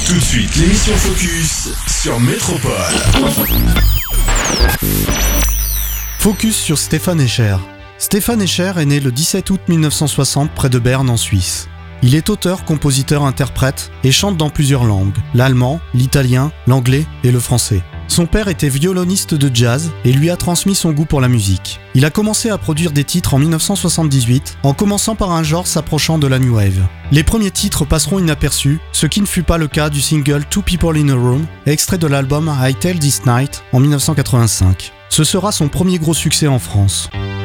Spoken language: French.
Tout de suite, l'émission Focus sur Métropole. Focus sur Stéphane Escher. Stéphane Escher est né le 17 août 1960 près de Berne en Suisse. Il est auteur, compositeur, interprète et chante dans plusieurs langues, l'allemand, l'italien, l'anglais et le français. Son père était violoniste de jazz et lui a transmis son goût pour la musique. Il a commencé à produire des titres en 1978, en commençant par un genre s'approchant de la New Wave. Les premiers titres passeront inaperçus, ce qui ne fut pas le cas du single Two People in a Room, extrait de l'album I Tell This Night en 1985. Ce sera son premier gros succès en France.